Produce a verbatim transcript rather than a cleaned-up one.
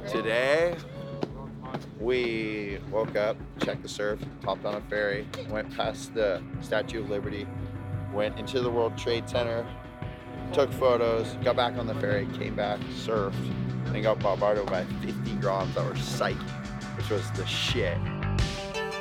Today, we woke up, checked the surf, hopped on a ferry, went past the Statue of Liberty, went into the World Trade Center, took photos, got back on the ferry, came back, surfed, and got bombarded by fifty groms that were psychic, which was the shit.